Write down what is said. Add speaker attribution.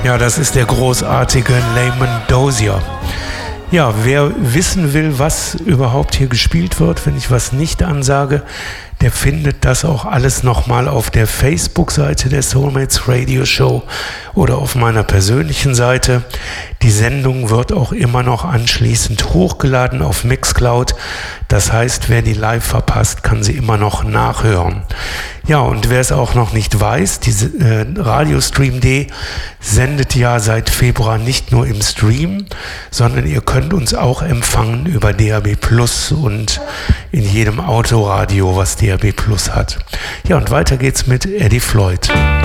Speaker 1: Ja, das ist der großartige Layman Dozier. Ja, wer wissen will, was überhaupt hier gespielt wird, wenn ich was nicht ansage, der findet das auch alles nochmal auf der Facebook-Seite der Soulmates Radio Show oder auf meiner persönlichen Seite. Die Sendung wird auch immer noch anschließend hochgeladen auf Mixcloud. Das heißt, wer die live verpasst, kann sie immer noch nachhören. Ja, und wer es auch noch nicht weiß, diese Radiostream.de sendet ja seit Februar nicht nur im Stream, sondern ihr könnt uns auch empfangen über DAB Plus und in jedem Autoradio, was DAB Plus hat. Ja, und weiter geht's mit Eddie Floyd.